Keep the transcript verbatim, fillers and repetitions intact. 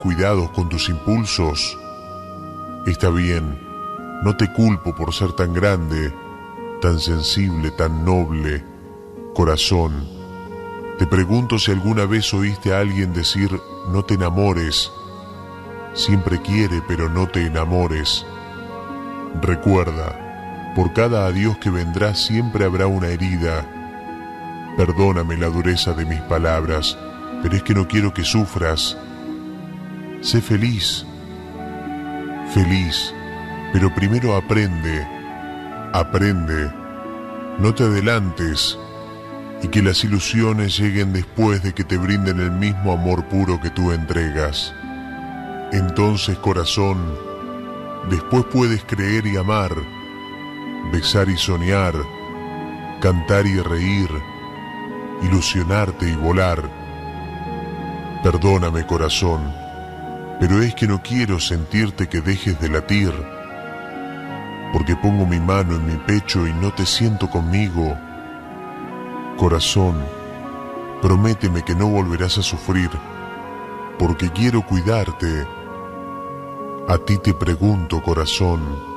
cuidados con tus impulsos. Está bien, no te culpo por ser tan grande, tan sensible, tan noble, corazón. Te pregunto si alguna vez oíste a alguien decir, no te enamores. Siempre quiere, pero no te enamores. Recuerda, por cada adiós que vendrá siempre habrá una herida. Perdóname la dureza de mis palabras, pero es que no quiero que sufras. Sé feliz, feliz, pero primero aprende, aprende, no te adelantes y que las ilusiones lleguen después de que te brinden el mismo amor puro que tú entregas. Entonces, corazón, después puedes creer y amar, besar y soñar, cantar y reír, ilusionarte y volar. Perdóname, corazón, pero es que no quiero sentirte que dejes de latir, porque pongo mi mano en mi pecho y no te siento conmigo. Corazón, prométeme que no volverás a sufrir, porque quiero cuidarte. A ti te pregunto, corazón,